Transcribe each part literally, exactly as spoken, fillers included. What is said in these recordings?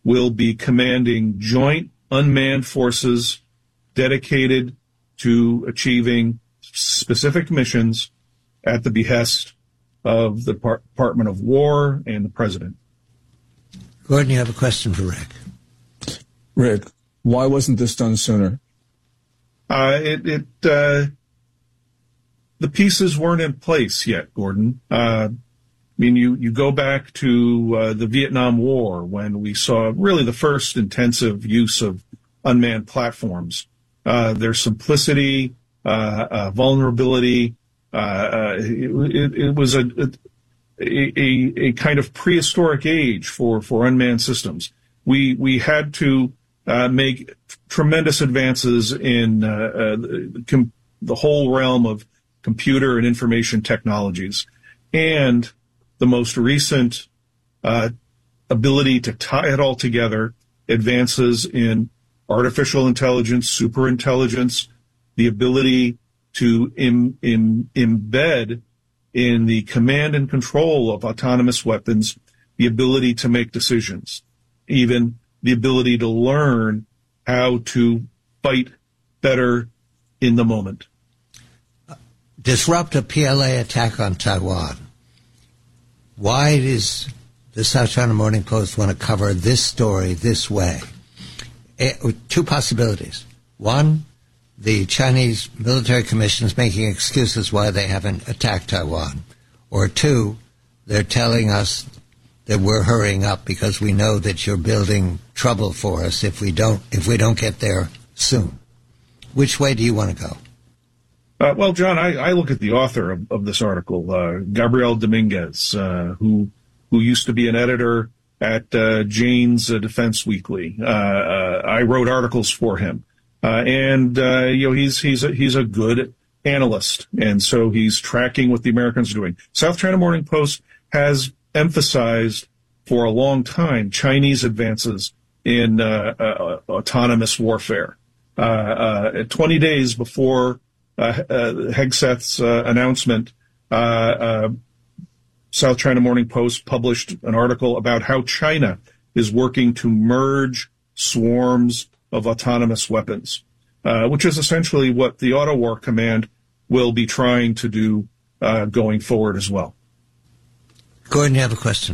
will be commanding joint unmanned forces dedicated to achieving specific missions at the behest of the Department of War and the President. Gordon, you have a question for Rick. Rick, why wasn't this done sooner? Uh, it, it uh, the pieces weren't in place yet, Gordon. Uh, I mean, you, you go back to uh, the Vietnam War when we saw really the first intensive use of unmanned platforms. Uh, their simplicity, uh, uh, vulnerability, uh, uh, it, it, it was a, a, a, a kind of prehistoric age for, for unmanned systems. We, we had to uh, make tremendous advances in uh, uh, com- the whole realm of computer and information technologies. And the most recent uh, ability to tie it all together, advances in artificial intelligence, superintelligence, the ability to im- im- embed in the command and control of autonomous weapons, the ability to make decisions, even the ability to learn how to fight better in the moment. Disrupt a P L A attack on Taiwan. Why does the South China Morning Post want to cover this story this way? It, two possibilities. One, the Chinese military commission is making excuses why they haven't attacked Taiwan. Or two, they're telling us that we're hurrying up because we know that you're building trouble for us if we don't if we don't get there soon. Which way do you want to go? Uh, well, John, I, I look at the author of, of this article, uh, Gabriel Dominguez, uh, who who used to be an editor at uh, Jane's uh, Defense Weekly. Uh, uh, I wrote articles for him, uh, and uh, you know he's he's a, he's a good analyst, and so he's tracking what the Americans are doing. South China Morning Post has emphasized for a long time Chinese advances in uh, uh, autonomous warfare. Uh, uh, twenty days before uh, uh, Hegseth's uh, announcement, uh, uh, South China Morning Post published an article about how China is working to merge swarms of autonomous weapons, uh, which is essentially what the Auto War Command will be trying to do uh, going forward as well. Gordon, you have a question.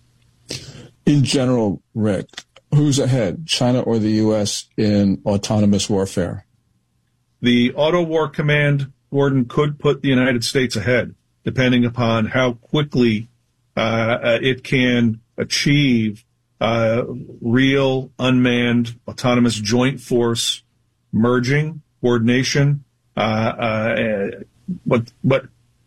In general, Rick, who's ahead, China or the U S in autonomous warfare? The Auto War Command, Gordon, could put the United States ahead, depending upon how quickly uh, it can achieve uh, real unmanned autonomous joint force merging, coordination. Uh, uh, but, but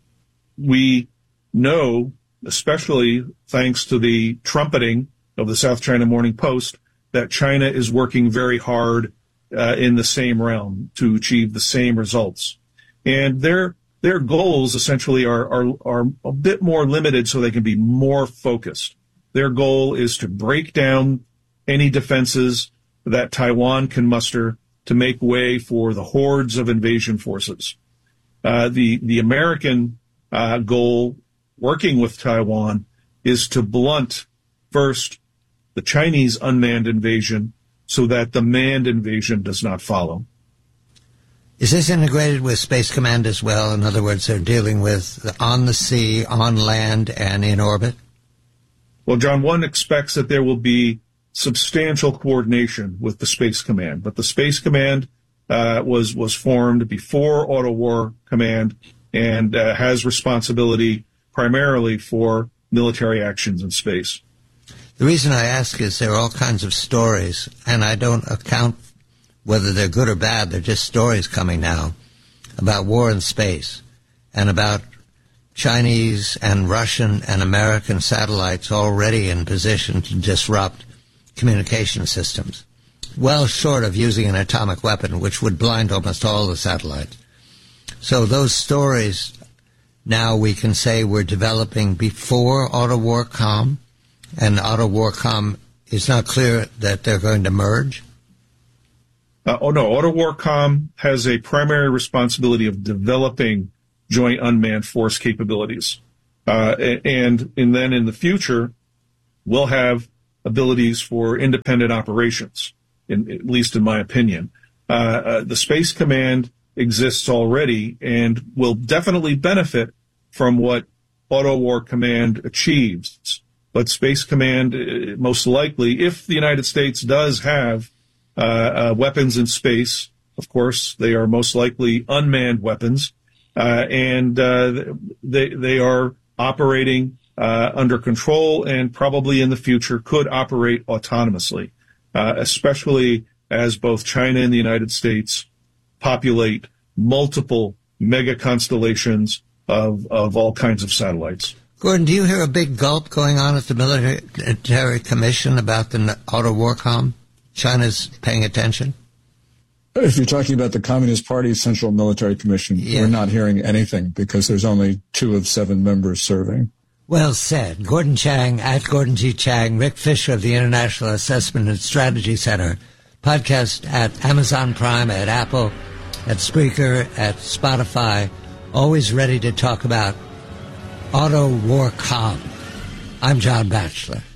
we know, especially thanks to the trumpeting of the South China Morning Post, that China is working very hard uh, in the same realm to achieve the same results. And their their goals essentially are, are, are a bit more limited so they can be more focused. Their goal is to break down any defenses that Taiwan can muster to make way for the hordes of invasion forces. Uh, the, the American uh, goal working with Taiwan is to blunt, first, the Chinese unmanned invasion so that the manned invasion does not follow. Is this integrated with Space Command as well? In other words, they're dealing with on the sea, on land, and in orbit? Well, John, one expects that there will be substantial coordination with the Space Command, but the Space Command uh, was was formed before Auto War Command and uh, has responsibility primarily for military actions in space. The reason I ask is there are all kinds of stories, and I don't account whether they're good or bad. They're just stories coming now about war in space and about Chinese and Russian and American satellites already in position to disrupt communication systems, well short of using an atomic weapon, which would blind almost all the satellites. So those stories now we can say we're developing before Auto War Com, and Auto War Com is not clear that they're going to merge? Uh, oh, no. Auto War Com has a primary responsibility of developing joint unmanned force capabilities. Uh, and, and then in the future, we'll have abilities for independent operations, in, at least in my opinion. Uh, uh, the Space Command exists already and will definitely benefit from what Auto War Command achieves. But Space Command, uh, most likely, if the United States does have uh, uh, weapons in space, of course, they are most likely unmanned weapons, uh, and uh, they they are operating uh, under control and probably in the future could operate autonomously, uh, especially as both China and the United States populate multiple mega constellations of, of all kinds of satellites. Gordon, do you hear a big gulp going on at the Military Commission about the Auto Warcom? China's paying attention? If you're talking about the Communist Party Central Military Commission, yeah. We're not hearing anything because there's only two of seven members serving. Well said. Gordon Chang, at Gordon G. Chang, Rick Fisher of the International Assessment and Strategy Center, podcast at Amazon Prime, at Apple, at Spreaker, at Spotify, always ready to talk about Auto Warcom. I'm John Batchelor.